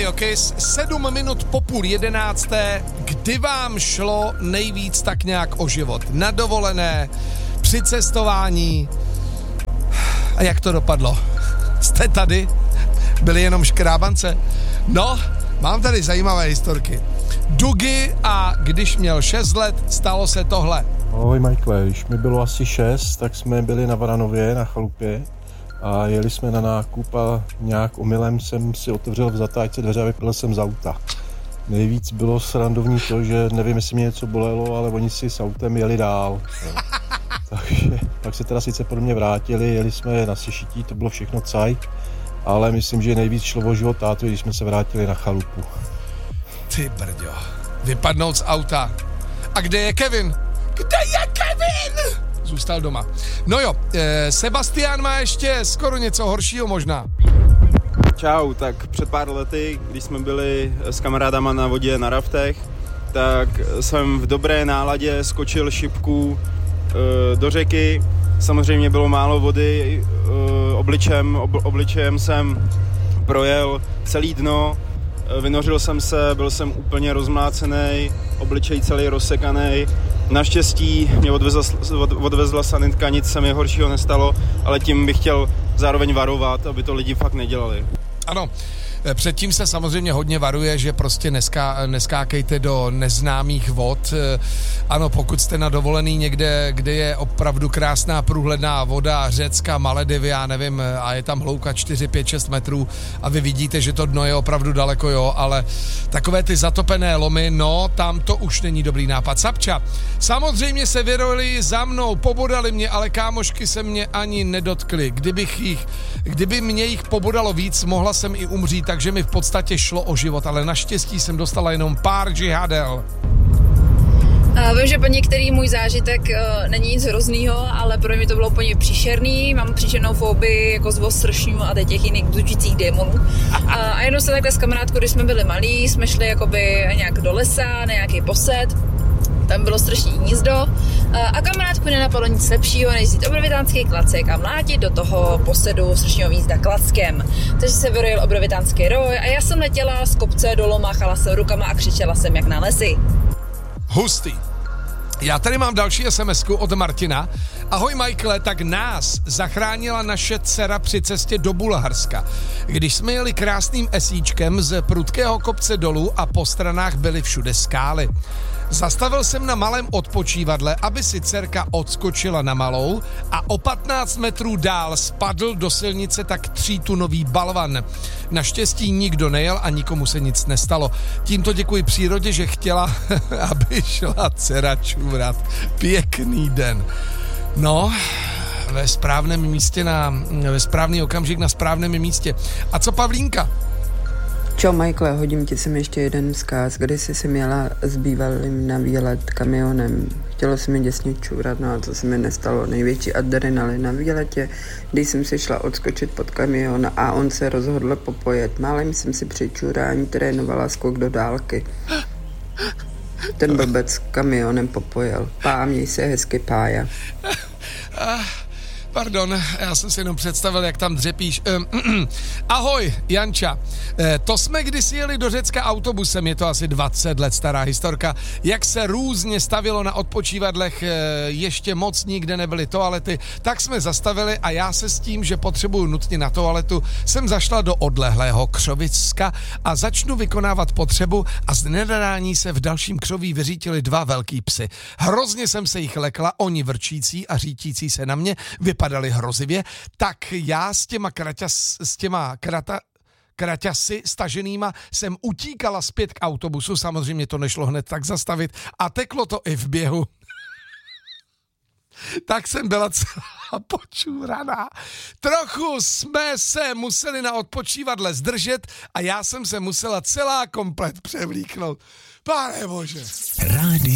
Radio Kiss, 7 minut po 10:30. Kdy vám šlo nejvíc tak nějak o život? Na dovolené, při cestování? A jak to dopadlo? Jste tady? Byli jenom škrábance? No, mám tady zajímavé historky. Dugy a když měl 6 let, stalo se tohle. Ahoj Michael, když mi bylo asi 6, tak jsme byli na Varanově, na chalupě a jeli jsme na nákup a nějak omylem jsem si otevřel v zatáčce dveře a vypadl jsem z auta. Nejvíc bylo srandovní to, že nevím, jestli mě něco bolelo, ale oni si s autem jeli dál. Takže pak se teda sice pro mě vrátili, jeli jsme na sešití, to bylo všechno cajk, ale myslím, že nejvíc šlo o život tátu, když jsme se vrátili na chalupu. Ty brďo, vypadnout z auta. A kde je Kevin? Kde je Kevin? Zůstal doma. No jo, Sebastián má ještě skoro něco horšího možná. Čau, tak před pár lety, když jsme byli s kamarádama na vodě na raftech, tak jsem v dobré náladě skočil šipku do řeky. Samozřejmě bylo málo vody, obličejem jsem projel celý dno, vynořil jsem se, byl jsem úplně rozmlácený, obličej celý rozsekaný. Naštěstí mě odvezla sanitka, nic se mi horšího nestalo, ale tím bych chtěl zároveň varovat, aby to lidi fakt nedělali. Ano, předtím se samozřejmě hodně varuje, že prostě neskákejte do neznámých vod. Ano, pokud jste na dovolený někde, kde je opravdu krásná průhledná voda, Řecka, Maledivy, já nevím, a je tam hloubka 4, 5, 6 metrů a vy vidíte, že to dno je opravdu daleko, jo, ale takové ty zatopené lomy, no, tam to už není dobrý nápad. Sapča, samozřejmě se vyrojili za mnou, pobodali mě, ale kámošky se mě ani nedotkly. Kdyby mě jich pobodalo víc, mohla jsem i umřít, takže mi v podstatě šlo o život, ale naštěstí jsem dostala jenom pár džihadel. Vím, že pro některý můj zážitek není nic hroznýho, ale pro mě to bylo úplně příšerný. Mám příšernou fobii jako z ostršňů a těch jiných bzučících démonů. A jenom se takhle s kamarádkou, když jsme byli malí, jsme šli jakoby nějak do lesa, na nějaký posed. Tam bylo strašný hnízdo a kamarádku nenapadlo nic lepšího, než vzít obrovitánský klacek a mlátit do toho posedu strašného hnízda klackem. Takže se vyrojil obrovitánský roj a já jsem letěla z kopce dolů, máchala jsem rukama a křičela jsem jak na lesy. Hustý. Já tady mám další SMS-ku od Martina. Ahoj Michaele, tak nás zachránila naše dcera při cestě do Bulharska. Když jsme jeli krásným esíčkem z prudkého kopce dolů a po stranách byly všude skály. Zastavil jsem na malém odpočívadle, aby si dcerka odskočila na malou a o 15 metrů dál spadl do silnice tak 3tunový balvan. Naštěstí nikdo nejel a nikomu se nic nestalo. Tímto děkuji přírodě, že chtěla, aby šla dcera čůrat. Pěkný den. No, ve správném místě, ve správný okamžik na správném místě. A co Pavlínka? Čau Michael, hodím ti sem ještě jeden vzkaz. Když jsi měla s bývalým na výlet kamionem, chtělo se mi děsně čůrat, no a co se mi nestalo. Největší adrenalin na výletě, když jsem si šla odskočit pod kamion a on se rozhodl popojet. Málem jsem si při čůrání trénovala skok do dálky. Ten blbec kamionem popojel. Měj se hezky, Pája. Pardon, já jsem si jenom představil, jak tam dřepíš. Ahoj, Janča. To jsme kdysi jeli do Řecka autobusem, je to asi 20 let stará historka. Jak se různě stavilo na odpočívadlech, ještě moc nikde nebyly toalety, tak jsme zastavili a já se s tím, že potřebuju nutně na toaletu, jsem zašla do odlehlého křoviska a začnu vykonávat potřebu a z nedadání se v dalším křoví vyřítili 2 velký psy. Hrozně jsem se jich lekla, oni vrčící a řítící se na mě, vypadali hrozivě, tak já s těma kraťasy staženýma jsem utíkala zpět k autobusu, samozřejmě to nešlo hned tak zastavit a teklo to i v běhu. Tak jsem byla celá počůraná. Trochu jsme se museli na odpočívadle zdržet a já jsem se musela celá komplet převlíknout. Pane bože. Rádio